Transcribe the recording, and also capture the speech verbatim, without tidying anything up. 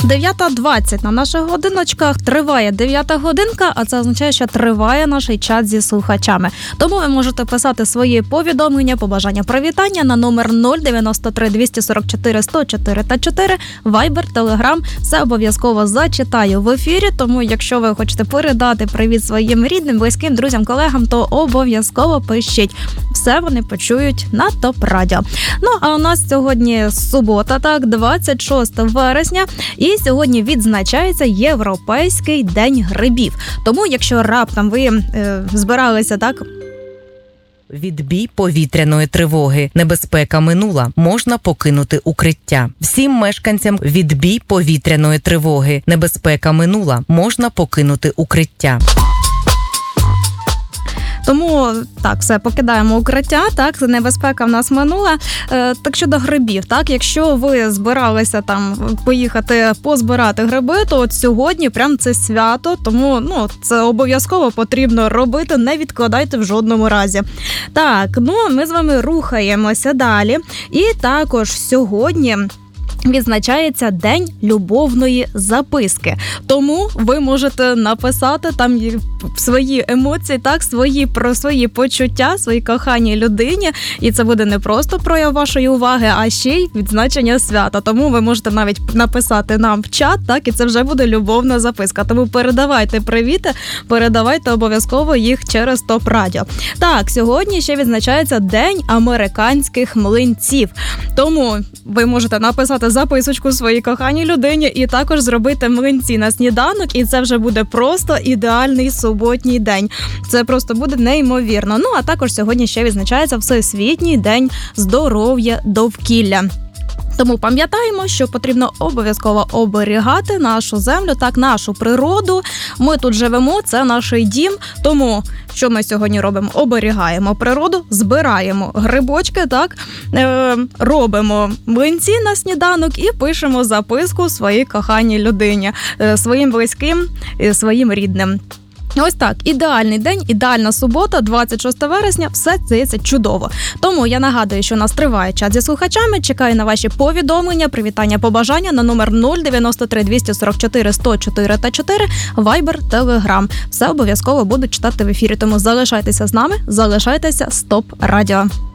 дев'ята двадцять на наших годиночках, триває дев'ята годинка, а це означає, що триває наш чат зі слухачами. Тому ви можете писати свої повідомлення, побажання, привітання на номер нуль дев'яносто три двісті сорок чотири сто чотири та чотири, Viber, Telegram. Все обов'язково зачитаю в ефірі, тому якщо ви хочете передати привіт своїм рідним, близьким, друзям, колегам, то обов'язково пишіть. Все вони почують на ТОП Радіо. Ну, а у нас сьогодні субота, так, двадцять шостого вересня, і сьогодні відзначається Європейський день грибів. Тому, якщо раптом ви е, збиралися, так... Відбій повітряної тривоги. Небезпека минула. Можна покинути укриття. Всім мешканцям відбій повітряної тривоги. Небезпека минула. Можна покинути укриття. Тому, так, все, покидаємо укриття, так, небезпека в нас минула. Е, так щодо грибів, так, якщо ви збиралися там поїхати позбирати гриби, то от сьогодні прям це свято, тому, ну, це обов'язково потрібно робити, не відкладайте в жодному разі. Так, ну, ми з вами рухаємося далі. І також сьогодні відзначається День любовної записки. Тому ви можете написати там свої емоції, так, свої про свої почуття, свої коханій людині, і це буде не просто прояв вашої уваги, а ще й відзначення свята. Тому ви можете навіть написати нам в чат, так, і це вже буде любовна записка. Тому передавайте привіти, передавайте обов'язково їх через ТОП Радіо. Так, сьогодні ще відзначається День американських млинців. Тому ви можете написати записочку своїй коханій людині і також зробити млинці на сніданок, і це вже буде просто ідеальний суботній день. Це просто буде неймовірно. Ну, а також сьогодні ще відзначається Всесвітній день здоров'я довкілля. Тому пам'ятаємо, що потрібно обов'язково оберігати нашу землю, так, нашу природу. Ми тут живемо, це наш дім. Тому що ми сьогодні робимо? Оберігаємо природу, збираємо грибочки, так, е, робимо млинці на сніданок і пишемо записку своїй коханій людині, е, своїм близьким, е, своїм рідним. Ось так, ідеальний день, ідеальна субота, двадцять шостого вересня, все здається чудово. Тому я нагадую, що у нас триває чат зі слухачами, чекаю на ваші повідомлення, привітання, побажання на номер нуль дев'яносто три двісті сорок чотири сто чотири та чотири, Viber, Telegram. Все обов'язково буду читати в ефірі, тому залишайтеся з нами, залишайтеся з ТОП Радіо.